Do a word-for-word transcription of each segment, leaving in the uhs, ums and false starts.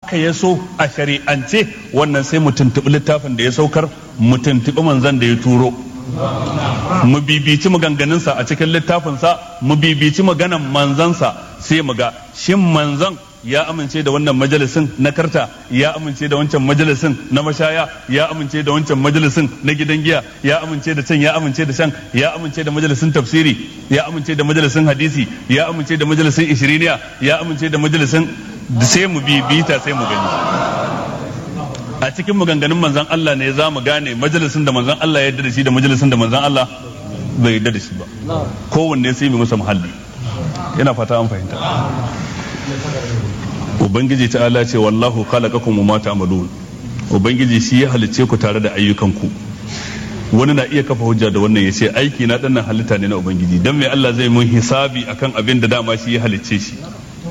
ka ya so a shari'ance wannan sai mu tuntuɓi littafin da ya saukar mu tuntuɓi manzon da ya turo mu bibici maganganunsa a cikin littafinsa mu bibici maganan manzansa sai mu ga shin manzon ya amince da wannan majalisin na karta ya amince da wancan majalisin na mashaya ya amince da wancan majalisin na gidan giya ya amince da can ya amince da can ya amince da majalisin tafsiri ya amince da majalisin hadisi ya amince da majalisin ishiriniya ya amince da majalisin sai mu bibita sai mu gani a cikin maganganun manzon Allah ne za mu gane majalisin da manzon Allah ya yarda da shi da majalisin da manzon Allah bai yarda da shi ba kowanne sai mu masa muhalli ina fata an fahimta ubangiji ta'ala ce wallahu khalaqakum wa ma ta'malun ubangiji shi ya halicce ku tare da ayyukanku wani na iya kafa hujja da wannan yace aiki na dannan halitta ne na ubangiji dan me Allah zai mun hisabi akan abin da dama shi ya halicce shi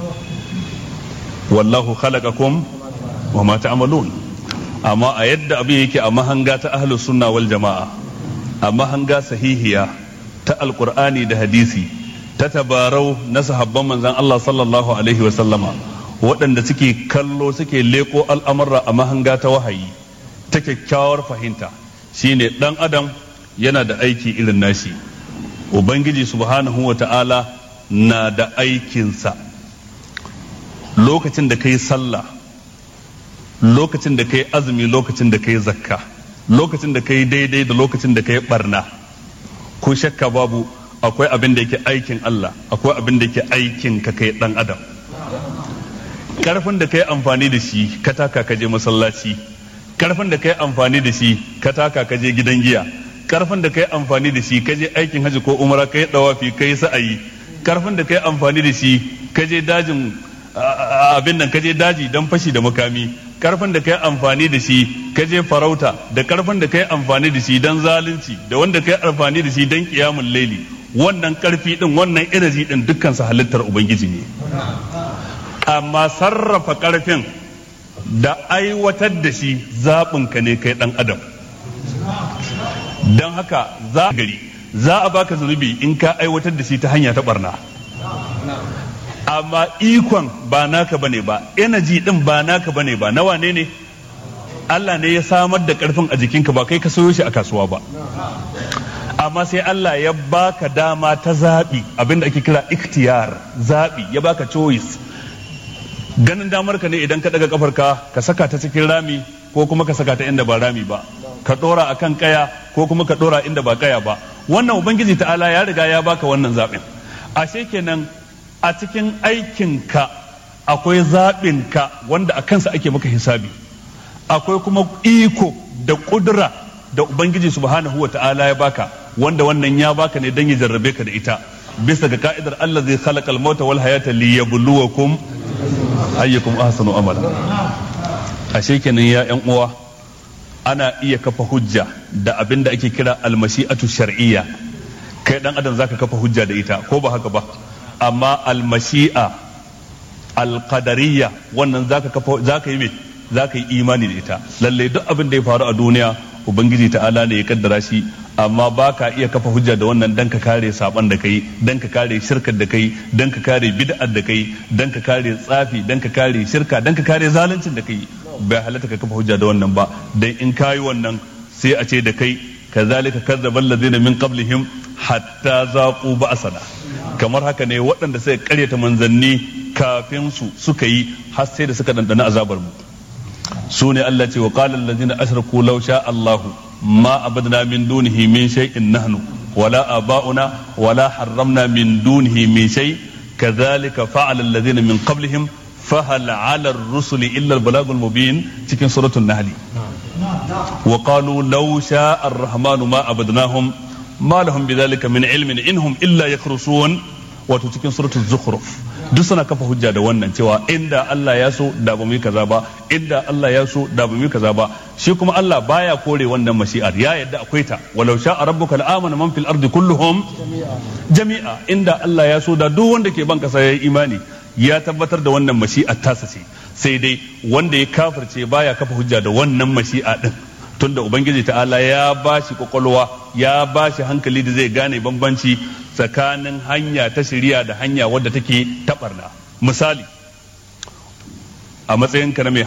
wallahu khalaqakum wa ma ta'malun amma a yadda abin yake a mahanga ta ahlus sunna wal jama'a a mahanga sahihiya ta alqur'ani da hadisi ta tabarau na sahabban manzon Allah sallallahu alaihi wa sallama waɗanda suke kallo suke leko al'amurra a mahanga ta wahayi ta kyakkyawar fahimta shine dan adam yana da aiki irin nashi ubangiji subhanahu wa ta'ala na da aikinsa lokacin da kai sallah lokacin da kai azumi lokacin da kai zakka lokacin da kai daidai da lokacin da kai barna ko shakka babu akwai abin da yake aikin Allah akwai abin da yake aikin ka kai dan adam karfin da kai amfani da shi ka taka ka je masallaci karfin da kai amfani da shi ka taka ka je gidan giya karfin da kai amfani da shi ka je aikin haji ko umra kai dawafi kai sa'ayi karfin da kai amfani da shi ka je dajin abin nan ka je daji dan fashi da makami karfin da kai amfani da shi ka je farauta da karfin da kai amfani da shi dan zalunci da wanda kai amfani da shi dan kiyamul laili wannan karfi din wannan energy din dukkan su halittar ubangiji ne amma sarrafa karfin da aiwatar da shi zaɓin ka ne kai dan adam don haka za gari za a baka zunubi in ka aiwatar da shi ta hanya ta barna amma ikon ba naka bane ba energy din ba naka bane ba na wane ne Allah ne ya samar da karfin a jikinka ba kai ka sayo shi a kasuwa ba amma sai Allah ya baka dama ta zaɓi abinda ake kira ikhtiyar zaɓi ya baka choice ganin damar ka ne idan ka daga kafarka ka saka ta cikin rami ko kuma ka saka ta inda ba rami ba ka dora akan kaya ko kuma ka dora inda ba kaya ba wannan ubangiji ta'ala ya riga ya baka wannan zaɓin ashe kenan a cikin aikinka akwai zaɓinka wanda a kansa ake maka hisabi akwai kuma iko da ƙudura da ubangiji subhanahu wa ta'ala ya baka wanda wannan ya baka ne don ya jarrabe ka da ita bisa ga ka'idar Allah zai khalaqal mauta wal hayata liyabluwakum ayyukum ahsanu amala ashe kenan ya yan uwa ana iya kafa hujja da abin da ake kira almashi'atu shar'iyya kai dan adam zaka kafa hujja da ita ko ba haka ba amma almashi'a alqadariyya wannan zaka kafa zaka yi me zaka yi imani da ita lalle duk abin da ya faru a duniya ubangiji ta'ala ne ya kaddara shi amma ba ka iya kafa hujja da wannan dan ka kare saban da kai dan ka kare shirkar da kai dan ka kare bid'ar da kai dan ka kare tsafi dan ka kare shirka dan ka kare zaluncin da kai bai halatta ka kafa hujja da wannan ba dan in kayi wannan sai a ce da kai kazalika kazzaba allazina min qablihim hatta zaqu ba'sana kamar haka ne waɗanda sai karyata manzanni kafin su suka yi har sai da suka dandana azabar mu su ne Allah ce wa qala allazina ashraku law sha Allahu ما عبدنا من دونه من شيء نحن ولا آباؤنا ولا حرمنا من دونه من شيء كذلك فعل الذين من قبلهم فهل على الرسل إلا البلاغ المبين cikin suratul nahl وقالوا لو شاء الرحمن ما عبدناهم ما لهم بذلك من علم إنهم إلا يخرصون wato cikin suratul zukhruf duk suna kafa hujja da wannan cewa inda Allah ya so da ba mu yi kaza ba inda Allah ya so da ba mu yi kaza ba shi kuma Allah baya kore wannan mashi'ar ya yadda akwai ta walau sha'a rabbuka la'amana man fil ardi kulluhum jami'a inda Allah ya so da duk wanda ke ban kasa yayi imani ya tabbatar da wannan mashi'ar tasa ce sai dai wanda ya kafirce baya kafa hujja da wannan mashi'a din tunda ubangiji ta'ala ya bashi kwakwalwa ya bashi hankali da zai gane bambanci tsakanin hanya ta shari'a da hanya wadda take taɓarna misali a matsayinka na mai